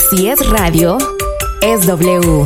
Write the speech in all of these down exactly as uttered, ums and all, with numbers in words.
Si es radio, es W.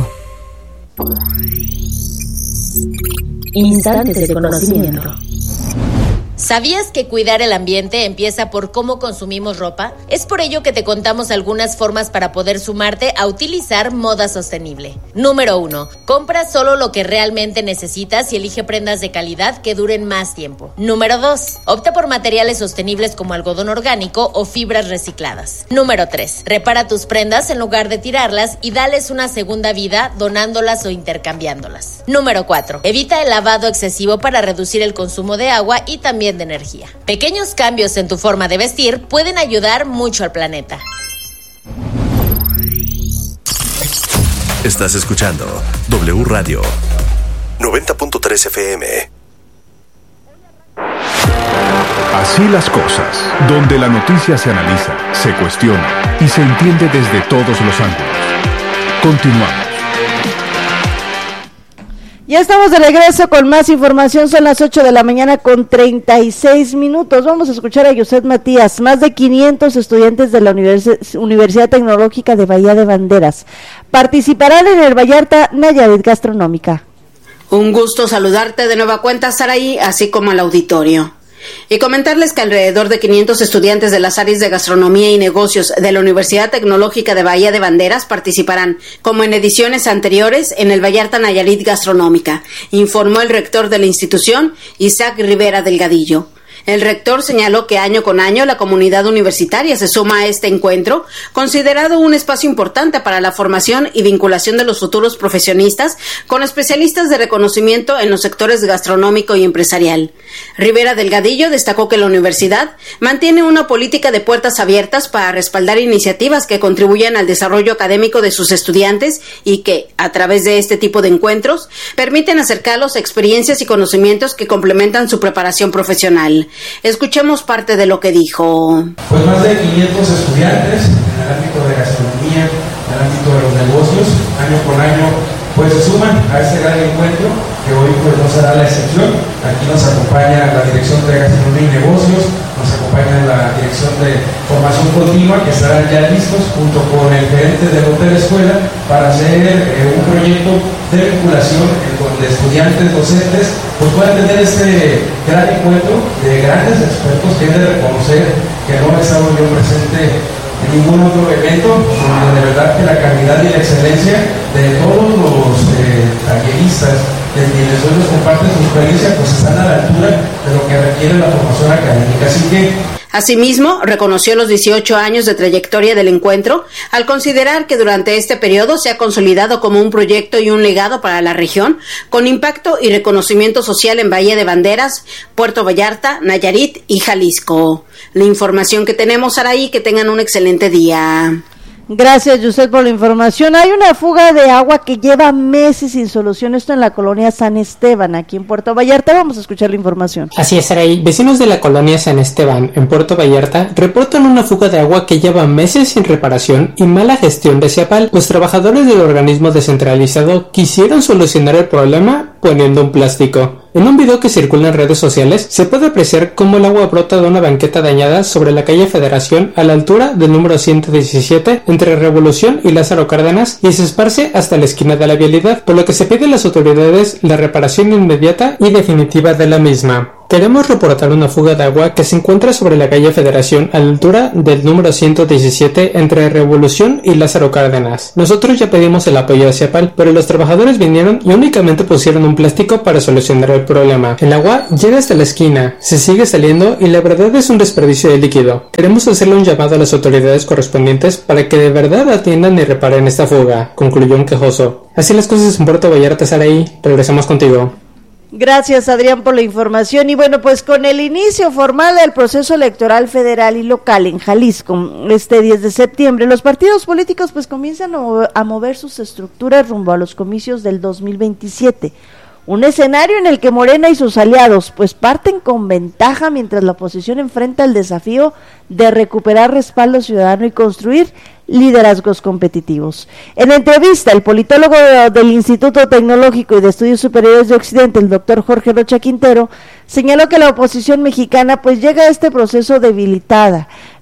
Instantes de conocimiento. ¿Sabías que cuidar el ambiente empieza por cómo consumimos ropa? Es por ello que te contamos algunas formas para poder sumarte a utilizar moda sostenible. Número uno. Compra solo lo que realmente necesitas y elige prendas de calidad que duren más tiempo. Número dos. Opta por materiales sostenibles como algodón orgánico o fibras recicladas. Número tres. Repara tus prendas en lugar de tirarlas y dales una segunda vida donándolas o intercambiándolas. Número cuatro. Evita el lavado excesivo para reducir el consumo de agua y también de energía. Pequeños cambios en tu forma de vestir pueden ayudar mucho al planeta. Estás escuchando W Radio noventa punto tres F M. Así las cosas, donde la noticia se analiza, se cuestiona y se entiende desde todos los ángulos. Continuamos. Ya estamos de regreso con más información, son las ocho de la mañana con treinta y seis minutos. Vamos a escuchar a Yuset Matías. Más de quinientos estudiantes de la Univers- Universidad Tecnológica de Bahía de Banderas participarán en el Vallarta Nayarit Gastronómica. Un gusto saludarte de nueva cuenta, Saraí, así como al auditorio. Y comentarles que alrededor de quinientos estudiantes de las áreas de gastronomía y negocios de la Universidad Tecnológica de Bahía de Banderas participarán, como en ediciones anteriores, en el Vallarta Nayarit Gastronómica, informó el rector de la institución, Isaac Rivera Delgadillo. El rector señaló que año con año la comunidad universitaria se suma a este encuentro, considerado un espacio importante para la formación y vinculación de los futuros profesionistas con especialistas de reconocimiento en los sectores gastronómico y empresarial. Rivera Delgadillo destacó que la universidad mantiene una política de puertas abiertas para respaldar iniciativas que contribuyan al desarrollo académico de sus estudiantes y que, a través de este tipo de encuentros, permiten acercarlos a experiencias y conocimientos que complementan su preparación profesional. Escuchemos parte de lo que dijo. Pues más de quinientos estudiantes en el ámbito de gastronomía, en el ámbito de los negocios, año con año, pues se suman a este gran encuentro, que hoy pues no será la excepción. Aquí nos acompaña la Dirección de Gastronomía y Negocios, nos acompaña la Dirección de Formación Continua, que estarán ya listos junto con el gerente del Hotel Escuela para hacer eh, un proyecto de vinculación en donde estudiantes, docentes, pues puedan tener este gran encuentro de grandes expertos que he de reconocer que no he estado yo presente en ningún otro evento, donde de verdad que la calidad y la excelencia de todos los eh, talleristas, de quienes hoy nos comparten su experiencia, pues están a la altura de lo que requiere la formación académica. Así que asimismo, reconoció los dieciocho años de trayectoria del encuentro, al considerar que durante este periodo se ha consolidado como un proyecto y un legado para la región, con impacto y reconocimiento social en Bahía de Banderas, Puerto Vallarta, Nayarit y Jalisco. La información que tenemos, Araí, que tengan un excelente día. Gracias, Yuset, por la información. Hay una fuga de agua que lleva meses sin solución, esto en la colonia San Esteban, aquí en Puerto Vallarta. Vamos a escuchar la información. Así es, Araí. Vecinos de la colonia San Esteban, en Puerto Vallarta, reportan una fuga de agua que lleva meses sin reparación y mala gestión de Ciapal. Los trabajadores del organismo descentralizado quisieron solucionar el problema poniendo un plástico. En un video que circula en redes sociales, se puede apreciar cómo el agua brota de una banqueta dañada sobre la calle Federación a la altura del número ciento diecisiete entre Revolución y Lázaro Cárdenas y se esparce hasta la esquina de la vialidad, por lo que se pide a las autoridades la reparación inmediata y definitiva de la misma. Queremos reportar una fuga de agua que se encuentra sobre la calle Federación a la altura del número ciento diecisiete entre Revolución y Lázaro Cárdenas. Nosotros ya pedimos el apoyo de Ciapal, pero los trabajadores vinieron y únicamente pusieron un plástico para solucionar el problema. El agua llega hasta la esquina, se sigue saliendo y la verdad es un desperdicio de líquido. Queremos hacerle un llamado a las autoridades correspondientes para que de verdad atiendan y reparen esta fuga, concluyó un quejoso. Así las cosas en Puerto Vallarta, Saraí. Regresamos contigo. Gracias, Adrián, por la información. Y bueno, pues con el inicio formal del proceso electoral federal y local en Jalisco, este diez de septiembre, los partidos políticos pues comienzan a mover sus estructuras rumbo a los comicios del dos mil veintisiete. Un escenario en el que Morena y sus aliados pues parten con ventaja mientras la oposición enfrenta el desafío de recuperar respaldo ciudadano y construir liderazgos competitivos. En entrevista, el politólogo del Instituto Tecnológico y de Estudios Superiores de Occidente, el doctor Jorge Rocha Quintero, señaló que la oposición mexicana pues llega a este proceso debilitada,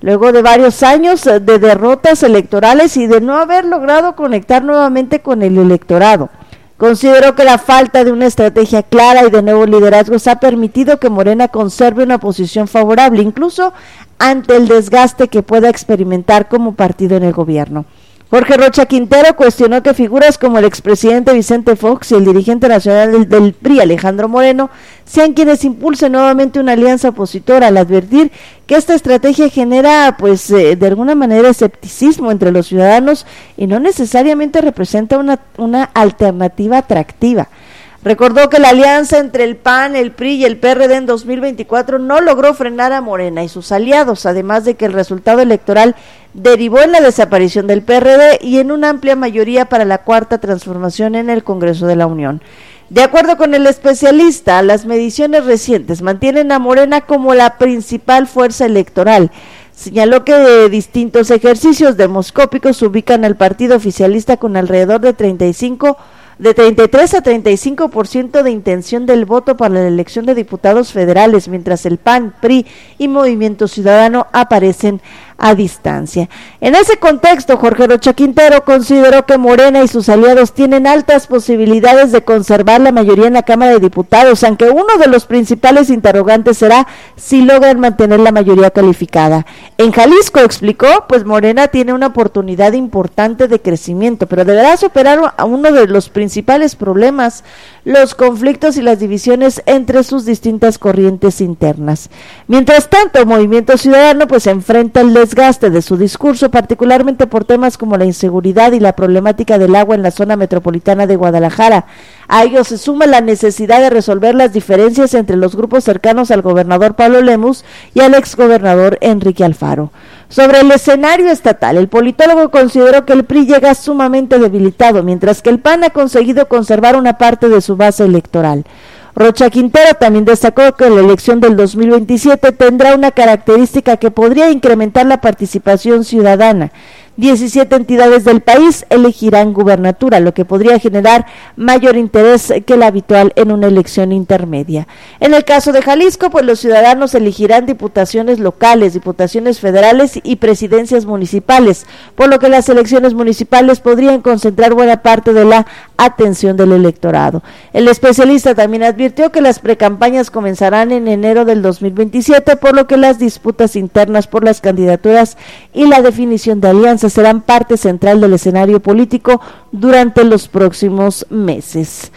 luego de varios años de derrotas electorales y de no haber logrado conectar nuevamente con el electorado. Consideró que la falta de una estrategia clara y de nuevos liderazgos ha permitido que Morena conserve una posición favorable, incluso ante el desgaste que pueda experimentar como partido en el gobierno. Jorge Rocha Quintero cuestionó que figuras como el expresidente Vicente Fox y el dirigente nacional del, del P R I, Alejandro Moreno, sean quienes impulsen nuevamente una alianza opositora, al advertir que esta estrategia genera, pues, eh, de alguna manera escepticismo entre los ciudadanos y no necesariamente representa una, una alternativa atractiva. Recordó que la alianza entre el P A N, el P R I y el P R D en dos mil veinticuatro no logró frenar a Morena y sus aliados, además de que el resultado electoral derivó en la desaparición del P R D y en una amplia mayoría para la Cuarta Transformación en el Congreso de la Unión. De acuerdo con el especialista, las mediciones recientes mantienen a Morena como la principal fuerza electoral. Señaló que distintos ejercicios demoscópicos ubican al partido oficialista con alrededor de treinta y cinco de treinta y tres a treinta y cinco por ciento de intención del voto para la elección de diputados federales, mientras el P A N, P R I y Movimiento Ciudadano aparecen a distancia. En ese contexto, Jorge Rocha Quintero consideró que Morena y sus aliados tienen altas posibilidades de conservar la mayoría en la Cámara de Diputados, aunque uno de los principales interrogantes será si logran mantener la mayoría calificada. En Jalisco, explicó, pues Morena tiene una oportunidad importante de crecimiento, pero deberá superar a uno de los principales problemas, los conflictos y las divisiones entre sus distintas corrientes internas. Mientras tanto, Movimiento Ciudadano pues enfrenta el desgaste de su discurso, particularmente por temas como la inseguridad y la problemática del agua en la zona metropolitana de Guadalajara. A ello se suma la necesidad de resolver las diferencias entre los grupos cercanos al gobernador Pablo Lemus y al exgobernador Enrique Alfaro. Sobre el escenario estatal, el politólogo consideró que el P R I llega sumamente debilitado, mientras que el P A N ha conseguido conservar una parte de su base electoral. Rocha Quintero también destacó que la elección del dos mil veintisiete tendrá una característica que podría incrementar la participación ciudadana. diecisiete entidades del país elegirán gubernatura, lo que podría generar mayor interés que el habitual en una elección intermedia. En el caso de Jalisco, pues los ciudadanos elegirán diputaciones locales, diputaciones federales y presidencias municipales, por lo que las elecciones municipales podrían concentrar buena parte de la atención del electorado. El especialista también advirtió que las precampañas comenzarán en enero del dos mil veintisiete, por lo que las disputas internas por las candidaturas y la definición de alianzas serán parte central del escenario político durante los próximos meses.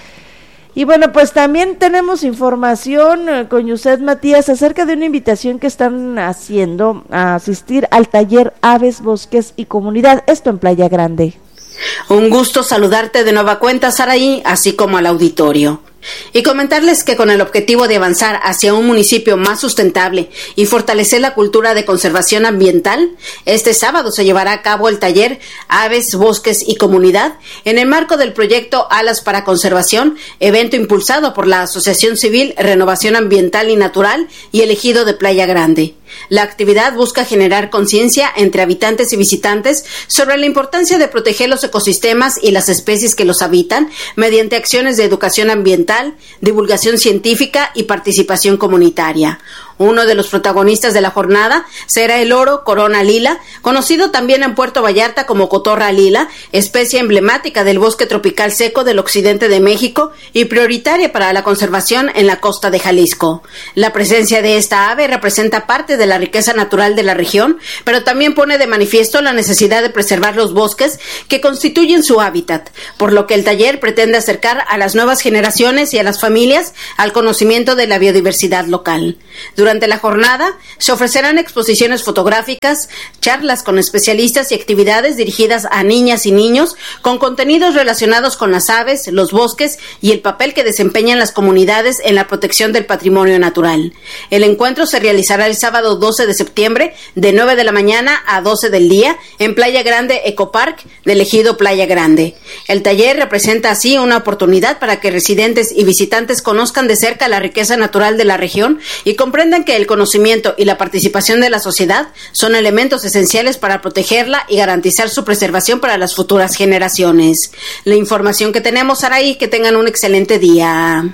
Y bueno, pues también tenemos información eh, con Yuset Matías acerca de una invitación que están haciendo a asistir al taller Aves, Bosques y Comunidad, esto en Playa Grande. Un gusto saludarte de nueva cuenta, Saraí, así como al auditorio. Y comentarles que con el objetivo de avanzar hacia un municipio más sustentable y fortalecer la cultura de conservación ambiental, este sábado se llevará a cabo el taller Aves, Bosques y Comunidad en el marco del proyecto Alas para Conservación, evento impulsado por la Asociación Civil Renovación Ambiental y Natural y el Ejido de Playa Grande. La actividad busca generar conciencia entre habitantes y visitantes sobre la importancia de proteger los ecosistemas y las especies que los habitan mediante acciones de educación ambiental, divulgación científica y participación comunitaria. Uno de los protagonistas de la jornada será el oro corona lila, conocido también en Puerto Vallarta como cotorra lila, especie emblemática del bosque tropical seco del occidente de México y prioritaria para la conservación en la costa de Jalisco. La presencia de esta ave representa parte de la riqueza natural de la región, pero también pone de manifiesto la necesidad de preservar los bosques que constituyen su hábitat, por lo que el taller pretende acercar a las nuevas generaciones y a las familias al conocimiento de la biodiversidad local. Durante la jornada se ofrecerán exposiciones fotográficas, charlas con especialistas y actividades dirigidas a niñas y niños con contenidos relacionados con las aves, los bosques y el papel que desempeñan las comunidades en la protección del patrimonio natural. El encuentro se realizará el sábado doce de septiembre de nueve de la mañana a doce del día en Playa Grande Ecopark del Ejido Playa Grande. El taller representa así una oportunidad para que residentes y visitantes conozcan de cerca la riqueza natural de la región y comprendan que el conocimiento y la participación de la sociedad son elementos esenciales para protegerla y garantizar su preservación para las futuras generaciones. La información que tenemos, Saraí, que tengan un excelente día.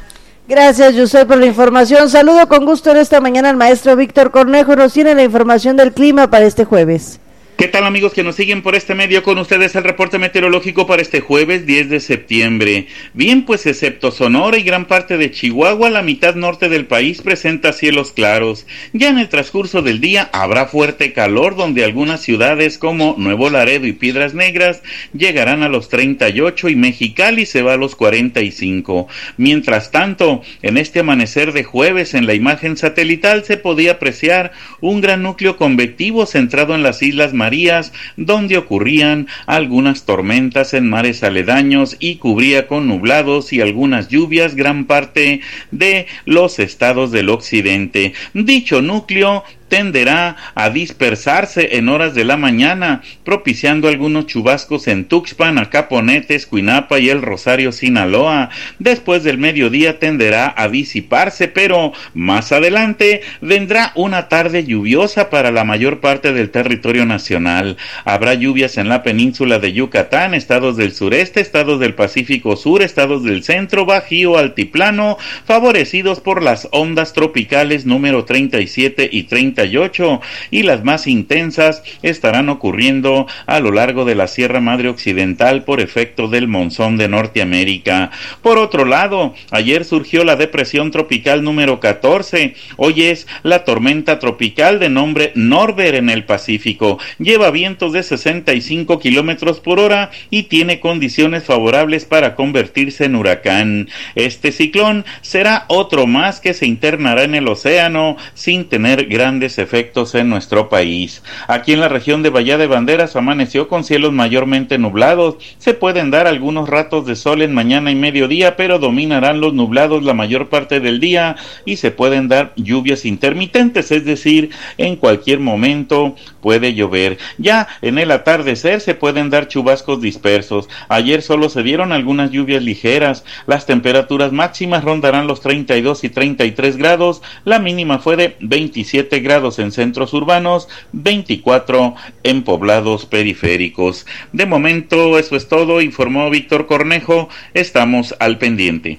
Gracias, José, por la información. Saludo con gusto en esta mañana al maestro Víctor Cornejo. Nos tiene la información del clima para este jueves. ¿Qué tal, amigos que nos siguen por este medio? Con ustedes el reporte meteorológico para este jueves diez de septiembre. Bien, pues excepto Sonora y gran parte de Chihuahua, la mitad norte del país presenta cielos claros. Ya en el transcurso del día habrá fuerte calor, donde algunas ciudades como Nuevo Laredo y Piedras Negras llegarán a los treinta y ocho y Mexicali se va a los cuarenta y cinco. Mientras tanto, en este amanecer de jueves en la imagen satelital se podía apreciar un gran núcleo convectivo centrado en las Islas Marías, donde ocurrían algunas tormentas en mares aledaños y cubría con nublados y algunas lluvias gran parte de los estados del occidente. Dicho núcleo tenderá a dispersarse en horas de la mañana, propiciando algunos chubascos en Tuxpan, Acaponete, Escuinapa y el Rosario, Sinaloa. Después del mediodía tenderá a disiparse, pero más adelante vendrá una tarde lluviosa para la mayor parte del territorio nacional. Habrá lluvias en la península de Yucatán, estados del sureste, estados del Pacífico Sur, estados del centro, Bajío, Altiplano, favorecidos por las ondas tropicales número treinta y siete y treinta y ocho, y las más intensas estarán ocurriendo a lo largo de la Sierra Madre Occidental por efecto del monzón de Norteamérica. Por otro lado, ayer surgió la depresión tropical número catorce, hoy es la tormenta tropical de nombre Norbert en el Pacífico, lleva vientos de sesenta y cinco kilómetros por hora y tiene condiciones favorables para convertirse en huracán. Este ciclón será otro más que se internará en el océano sin tener grandes efectos en nuestro país. Aquí en la región de Bahía de Banderas amaneció con cielos mayormente nublados. Se pueden dar algunos ratos de sol en mañana y mediodía, pero dominarán los nublados la mayor parte del día y se pueden dar lluvias intermitentes, es decir, en cualquier momento puede llover. Ya en el atardecer se pueden dar chubascos dispersos. Ayer solo se dieron algunas lluvias ligeras. Las temperaturas máximas rondarán los treinta y dos y treinta y tres grados. La mínima fue de veintisiete grados en centros urbanos, veinticuatro en poblados periféricos. De momento eso es todo, informó Víctor Cornejo. Estamos al pendiente.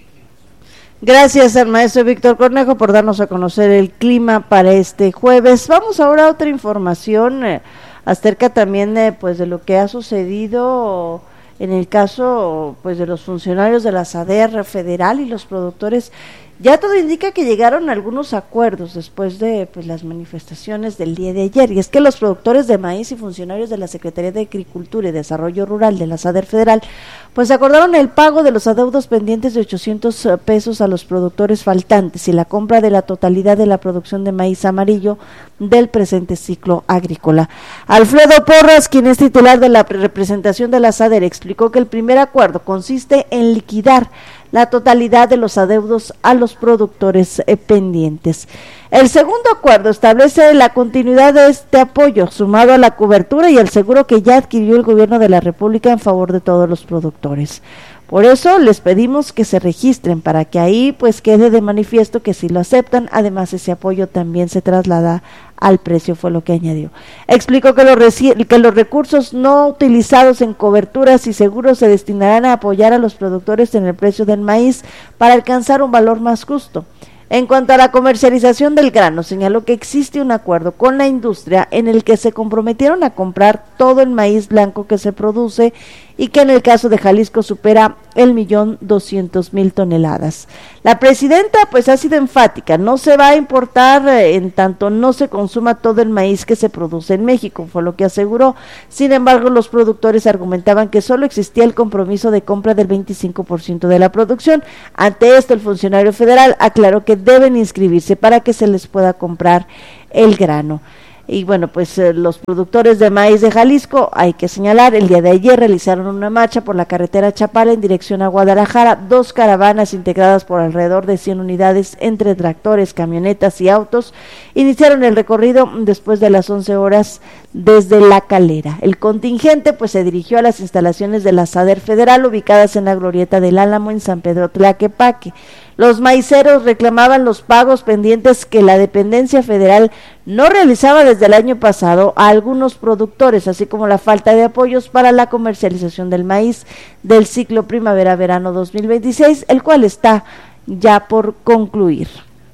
Gracias al maestro Víctor Cornejo por darnos a conocer el clima para este jueves. Vamos ahora a otra información eh, acerca también de, pues, de lo que ha sucedido en el caso, pues, de los funcionarios de la SADER federal y los productores. Ya todo indica que llegaron a algunos acuerdos después de, pues, las manifestaciones del día de ayer, y es que los productores de maíz y funcionarios de la Secretaría de Agricultura y Desarrollo Rural de la SADER federal pues acordaron el pago de los adeudos pendientes de ochocientos pesos a los productores faltantes y la compra de la totalidad de la producción de maíz amarillo del presente ciclo agrícola. Alfredo Porras, quien es titular de la representación de la SADER, explicó que el primer acuerdo consiste en liquidar la totalidad de los adeudos a los productores eh, pendientes. El segundo acuerdo establece la continuidad de este apoyo, sumado a la cobertura y el seguro que ya adquirió el gobierno de la República en favor de todos los productores. Por eso les pedimos que se registren para que ahí pues quede de manifiesto que si lo aceptan, además ese apoyo también se traslada al precio, fue lo que añadió. Explicó que los, reci- que los recursos no utilizados en coberturas y seguros se destinarán a apoyar a los productores en el precio del maíz para alcanzar un valor más justo. En cuanto a la comercialización del grano, señaló que existe un acuerdo con la industria en el que se comprometieron a comprar todo el maíz blanco que se produce y que en el caso de Jalisco supera el millón doscientos mil toneladas. La presidenta pues ha sido enfática, no se va a importar eh, en tanto no se consuma todo el maíz que se produce en México, fue lo que aseguró. Sin embargo, los productores argumentaban que solo existía el compromiso de compra del veinticinco por ciento de la producción. Ante esto, el funcionario federal aclaró que deben inscribirse para que se les pueda comprar el grano. Y bueno, pues eh, los productores de maíz de Jalisco, hay que señalar, el día de ayer realizaron una marcha por la carretera Chapala en dirección a Guadalajara, dos caravanas integradas por alrededor de cien unidades entre tractores, camionetas y autos, iniciaron el recorrido después de las once horas desde La Calera. El contingente pues se dirigió a las instalaciones de la SADER federal ubicadas en la glorieta del Álamo en San Pedro Tlaquepaque. Los maiceros reclamaban los pagos pendientes que la dependencia federal no realizaba desde el año pasado a algunos productores, así como la falta de apoyos para la comercialización del maíz del ciclo primavera-verano dos mil veintiséis, el cual está ya por concluir.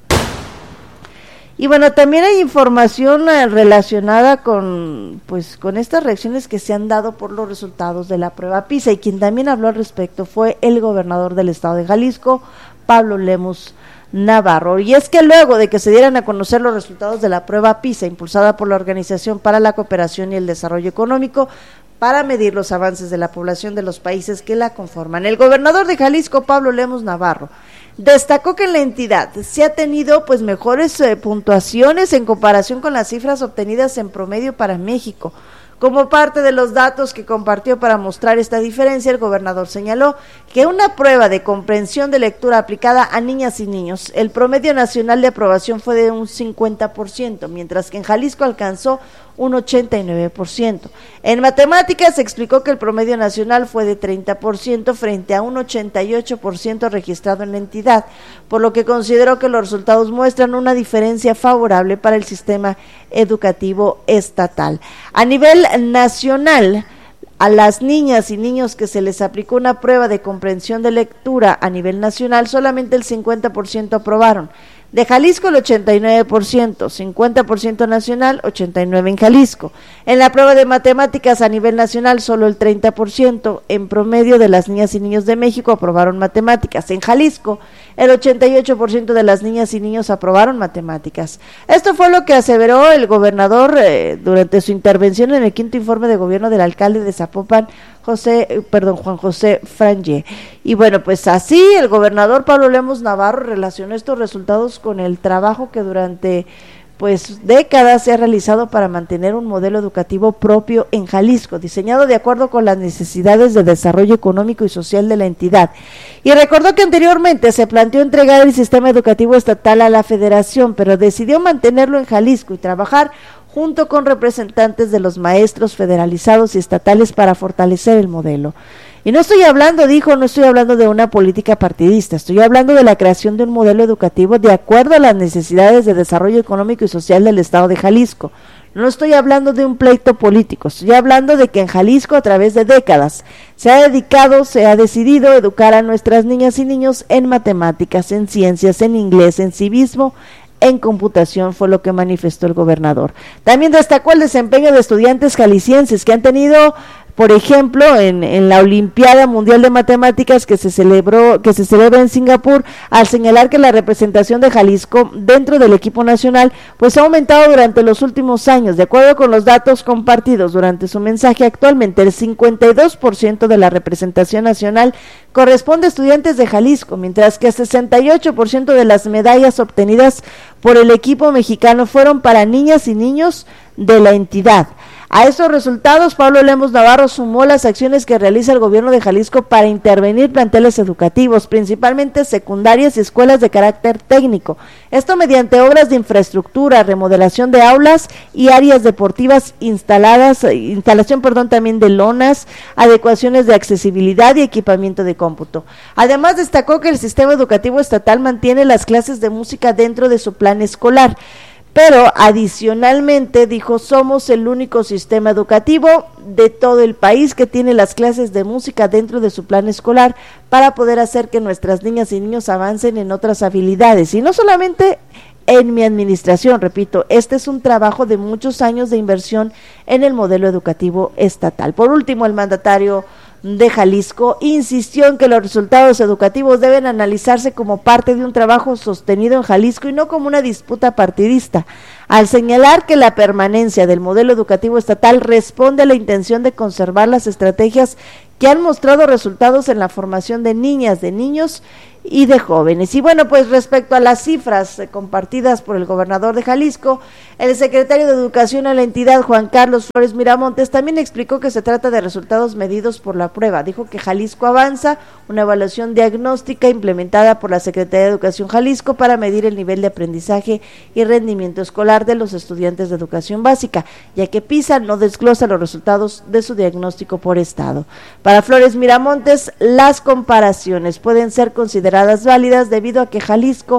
Y bueno, también hay información eh, relacionada con pues con estas reacciones que se han dado por los resultados de la prueba PISA, y quien también habló al respecto fue el gobernador del estado de Jalisco, Pablo Lemus Navarro. Y es que luego de que se dieran a conocer los resultados de la prueba PISA, impulsada por la Organización para la Cooperación y el Desarrollo Económico, para medir los avances de la población de los países que la conforman, el gobernador de Jalisco, Pablo Lemus Navarro, destacó que en la entidad se ha tenido pues mejores eh, puntuaciones en comparación con las cifras obtenidas en promedio para México. Como parte de los datos que compartió para mostrar esta diferencia, el gobernador señaló que una prueba de comprensión de lectura aplicada a niñas y niños, el promedio nacional de aprobación fue de un cincuenta por ciento, mientras que en Jalisco alcanzó un ochenta y nueve por ciento. En matemáticas se explicó que el promedio nacional fue de treinta por ciento frente a un ochenta y ocho por ciento registrado en la entidad, por lo que consideró que los resultados muestran una diferencia favorable para el sistema educativo estatal. A nivel nacional, a las niñas y niños que se les aplicó una prueba de comprensión de lectura a nivel nacional, solamente el cincuenta por ciento aprobaron. De Jalisco el ochenta y nueve por ciento, cincuenta por ciento nacional, ochenta y nueve por ciento en Jalisco. En la prueba de matemáticas a nivel nacional solo el treinta por ciento en promedio de las niñas y niños de México aprobaron matemáticas. En Jalisco el ochenta y ocho por ciento de las niñas y niños aprobaron matemáticas. Esto fue lo que aseveró el gobernador eh, durante su intervención en el quinto informe de gobierno del alcalde de Zapopan, José, perdón, Juan José Frangé. Y bueno, pues así el gobernador Pablo Lemus Navarro relacionó estos resultados con el trabajo que durante pues décadas se ha realizado para mantener un modelo educativo propio en Jalisco, diseñado de acuerdo con las necesidades de desarrollo económico y social de la entidad. Y recordó que anteriormente se planteó entregar el sistema educativo estatal a la federación, pero decidió mantenerlo en Jalisco y trabajar junto con representantes de los maestros federalizados y estatales para fortalecer el modelo. Y no estoy hablando, dijo, no estoy hablando de una política partidista, estoy hablando de la creación de un modelo educativo de acuerdo a las necesidades de desarrollo económico y social del estado de Jalisco. No estoy hablando de un pleito político, estoy hablando de que en Jalisco a través de décadas se ha dedicado, se ha decidido educar a nuestras niñas y niños en matemáticas, en ciencias, en inglés, en civismo, en computación, fue lo que manifestó el gobernador. También destacó el desempeño de estudiantes jaliscienses que han tenido, por ejemplo, en, en la Olimpiada Mundial de Matemáticas que se celebró, que se celebra en Singapur, al señalar que la representación de Jalisco dentro del equipo nacional pues ha aumentado durante los últimos años. De acuerdo con los datos compartidos durante su mensaje, actualmente el cincuenta y dos por ciento de la representación nacional corresponde a estudiantes de Jalisco, mientras que el sesenta y ocho por ciento de las medallas obtenidas por el equipo mexicano fueron para niñas y niños de la entidad. A estos resultados, Pablo Lemus Navarro sumó las acciones que realiza el gobierno de Jalisco para intervenir planteles educativos, principalmente secundarias y escuelas de carácter técnico. Esto mediante obras de infraestructura, remodelación de aulas y áreas deportivas instaladas, instalación, perdón, también de lonas, adecuaciones de accesibilidad y equipamiento de cómputo. Además, destacó que el sistema educativo estatal mantiene las clases de música dentro de su plan escolar. Pero adicionalmente dijo, somos el único sistema educativo de todo el país que tiene las clases de música dentro de su plan escolar para poder hacer que nuestras niñas y niños avancen en otras habilidades. Y no solamente en mi administración, repito, este es un trabajo de muchos años de inversión en el modelo educativo estatal. Por último, el mandatario de Jalisco insistió en que los resultados educativos deben analizarse como parte de un trabajo sostenido en Jalisco y no como una disputa partidista, al señalar que la permanencia del modelo educativo estatal responde a la intención de conservar las estrategias que han mostrado resultados en la formación de niñas, de niños y de jóvenes. Y bueno, pues respecto a las cifras eh, compartidas por el gobernador de Jalisco, el secretario de Educación a la entidad, Juan Carlos Flores Miramontes, también explicó que se trata de resultados medidos por la prueba. Dijo que Jalisco avanza, una evaluación diagnóstica implementada por la Secretaría de Educación Jalisco para medir el nivel de aprendizaje y rendimiento escolar de los estudiantes de educación básica, ya que PISA no desglosa los resultados de su diagnóstico por estado. Para Flores Miramontes, las comparaciones pueden ser consideradas válidas debido a que Jalisco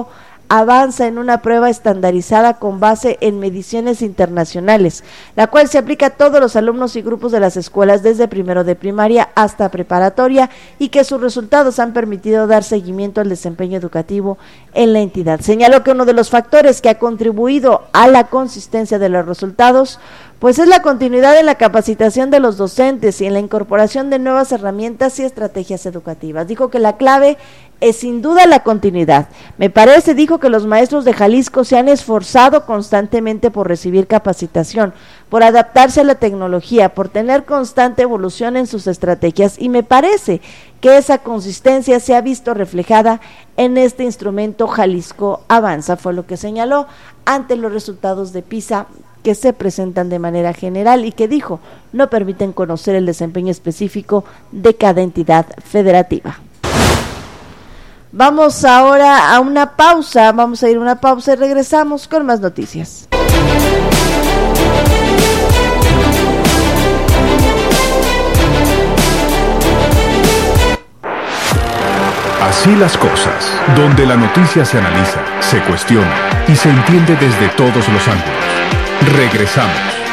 avanza en una prueba estandarizada con base en mediciones internacionales, la cual se aplica a todos los alumnos y grupos de las escuelas desde primero de primaria hasta preparatoria y que sus resultados han permitido dar seguimiento al desempeño educativo en la entidad. Señaló que uno de los factores que ha contribuido a la consistencia de los resultados pues es la continuidad en la capacitación de los docentes y en la incorporación de nuevas herramientas y estrategias educativas. Dijo que la clave es sin duda la continuidad. Me parece, dijo, que los maestros de Jalisco se han esforzado constantemente por recibir capacitación, por adaptarse a la tecnología, por tener constante evolución en sus estrategias, y me parece que esa consistencia se ha visto reflejada en este instrumento Jalisco Avanza, fue lo que señaló ante los resultados de PISA que se presentan de manera general y que dijo no permiten conocer el desempeño específico de cada entidad federativa. Vamos ahora a una pausa, vamos a ir a una pausa y regresamos con más noticias. Así las cosas, donde la noticia se analiza, se cuestiona y se entiende desde todos los ángulos. Regresamos.